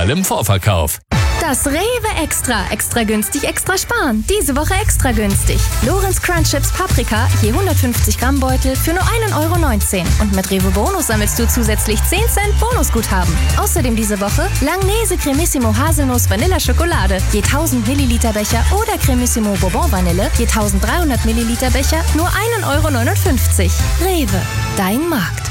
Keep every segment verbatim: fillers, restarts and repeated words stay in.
Vorteil im Vorverkauf. Das Rewe Extra. Extra günstig, extra sparen. Diese Woche extra günstig. Lorenz Crunch Chips Paprika, je hundertfünfzig Gramm Beutel für nur ein Euro neunzehn. Und mit Rewe Bonus sammelst du zusätzlich zehn Cent Bonusguthaben. Außerdem diese Woche Langnese Cremissimo Haselnuss Vanilla Schokolade, je tausend Milliliter Becher oder Cremissimo Bourbon Vanille, je dreizehnhundert Milliliter Becher, nur ein Euro neunundfünfzig. Rewe, dein Markt.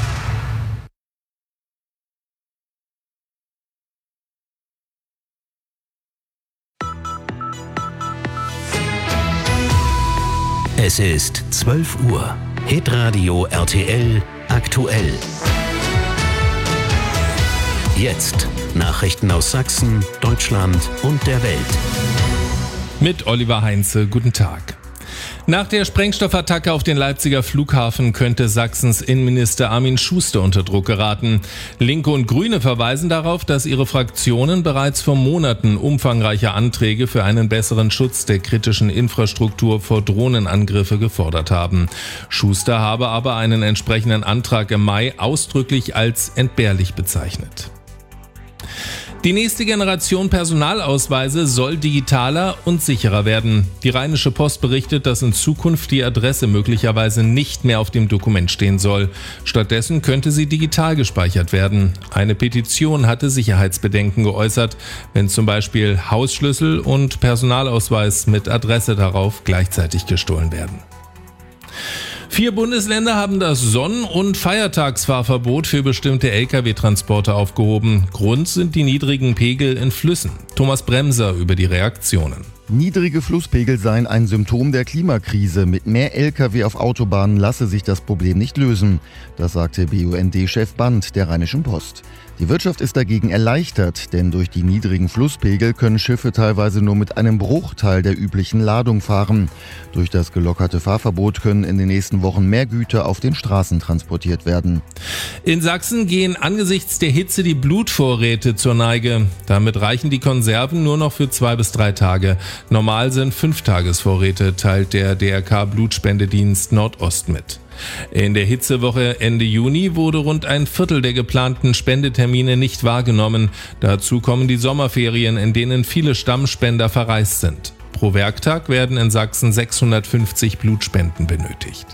Es ist zwölf Uhr. Hitradio R T L aktuell. Jetzt Nachrichten aus Sachsen, Deutschland und der Welt. Mit Oliver Heinze, guten Tag. Nach der Sprengstoffattacke auf den Leipziger Flughafen könnte Sachsens Innenminister Armin Schuster unter Druck geraten. Linke und Grüne verweisen darauf, dass ihre Fraktionen bereits vor Monaten umfangreiche Anträge für einen besseren Schutz der kritischen Infrastruktur vor Drohnenangriffe gefordert haben. Schuster habe aber einen entsprechenden Antrag im Mai ausdrücklich als entbehrlich bezeichnet. Die nächste Generation Personalausweise soll digitaler und sicherer werden. Die Rheinische Post berichtet, dass in Zukunft die Adresse möglicherweise nicht mehr auf dem Dokument stehen soll. Stattdessen könnte sie digital gespeichert werden. Eine Petition hatte Sicherheitsbedenken geäußert, wenn zum Beispiel Hausschlüssel und Personalausweis mit Adresse darauf gleichzeitig gestohlen werden. Vier Bundesländer haben das Sonn- und Feiertagsfahrverbot für bestimmte L K W-Transporte aufgehoben. Grund sind die niedrigen Pegel in Flüssen. Thomas Bremser über die Reaktionen. Niedrige Flusspegel seien ein Symptom der Klimakrise. Mit mehr L K W auf Autobahnen lasse sich das Problem nicht lösen. Das sagte B U N D-Chef Band der Rheinischen Post. Die Wirtschaft ist dagegen erleichtert, denn durch die niedrigen Flusspegel können Schiffe teilweise nur mit einem Bruchteil der üblichen Ladung fahren. Durch das gelockerte Fahrverbot können in den nächsten Wochen mehr Güter auf den Straßen transportiert werden. In Sachsen gehen angesichts der Hitze die Blutvorräte zur Neige. Damit reichen die Konserven nur noch für zwei bis drei Tage. Normal sind Fünftagesvorräte, teilt der D R K-Blutspendedienst Nordost mit. In der Hitzewoche Ende Juni wurde rund ein Viertel der geplanten Spendetermine nicht wahrgenommen. Dazu kommen die Sommerferien, in denen viele Stammspender verreist sind. Pro Werktag werden in Sachsen sechshundertfünfzig Blutspenden benötigt.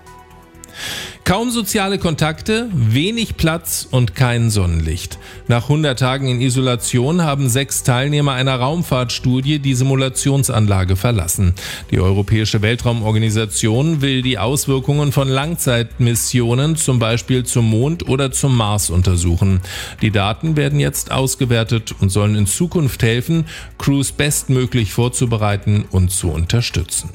Kaum soziale Kontakte, wenig Platz und kein Sonnenlicht. Nach hundert Tagen in Isolation haben sechs Teilnehmer einer Raumfahrtstudie die Simulationsanlage verlassen. Die Europäische Weltraumorganisation will die Auswirkungen von Langzeitmissionen, zum Beispiel zum Mond oder zum Mars, untersuchen. Die Daten werden jetzt ausgewertet und sollen in Zukunft helfen, Crews bestmöglich vorzubereiten und zu unterstützen.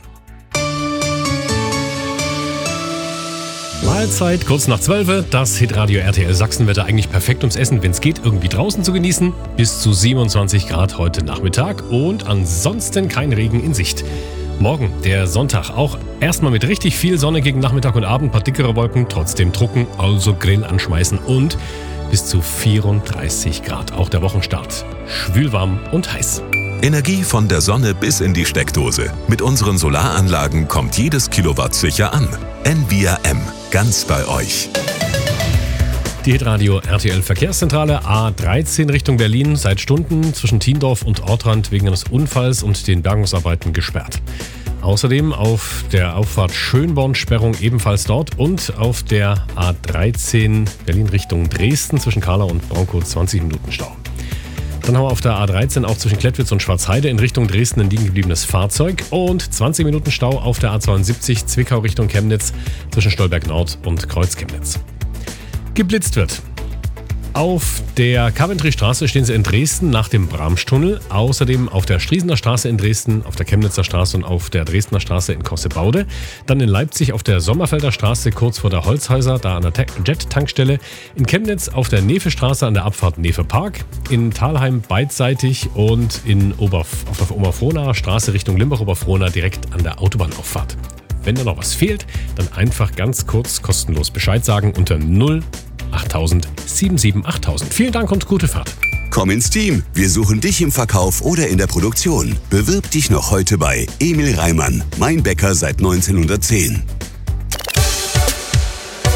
Mahlzeit, kurz nach zwölf. Das Hitradio R T L Sachsenwetter eigentlich perfekt ums Essen, wenn es geht, irgendwie draußen zu genießen. Bis zu siebenundzwanzig Grad heute Nachmittag und ansonsten kein Regen in Sicht. Morgen, der Sonntag, auch erstmal mit richtig viel Sonne gegen Nachmittag und Abend, ein paar dickere Wolken, trotzdem trocken, also Grill anschmeißen und bis zu vierunddreißig Grad. Auch der Wochenstart. Schwülwarm und heiß. Energie von der Sonne bis in die Steckdose. Mit unseren Solaranlagen kommt jedes Kilowatt sicher an. N V R M, ganz bei euch. Die Hitradio R T L Verkehrszentrale A dreizehn Richtung Berlin seit Stunden zwischen Tiendorf und Ortrand wegen eines Unfalls und den Bergungsarbeiten gesperrt. Außerdem auf der Auffahrt Schönborn Sperrung ebenfalls dort und auf der A dreizehn Berlin Richtung Dresden zwischen Kahla und Bronkow zwanzig Minuten Stau. Dann haben wir auf der A dreizehn auch zwischen Klettwitz und Schwarzheide in Richtung Dresden ein liegen gebliebenes Fahrzeug und zwanzig Minuten Stau auf der A zweiundsiebzig Zwickau Richtung Chemnitz zwischen Stolberg Nord und Kreuz Chemnitz. Geblitzt wird. Auf der Coventry-Straße stehen sie in Dresden nach dem Bramstunnel. Außerdem auf der Striesener Straße in Dresden, auf der Chemnitzer Straße und auf der Dresdner Straße in Kossebaude. Dann in Leipzig auf der Sommerfelder Straße kurz vor der Holzhäuser, da an der Jet-Tankstelle. In Chemnitz auf der Nefe-Straße an der Abfahrt Nefe-Park. In Thalheim beidseitig und in Oberf- auf der Oberfrohnaer Straße Richtung Limbach-Oberfrohna direkt an der Autobahnauffahrt. Wenn da noch was fehlt, dann einfach ganz kurz kostenlos Bescheid sagen unter null achttausend sieben sieben achttausend. Vielen Dank und gute Fahrt. Komm ins Team. Wir suchen dich im Verkauf oder in der Produktion. Bewirb dich noch heute bei Emil Reimann, mein Bäcker seit neunzehnhundertzehn.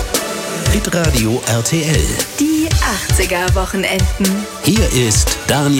Hitradio R T L. Die achtziger Wochenenden. Hier ist Daniel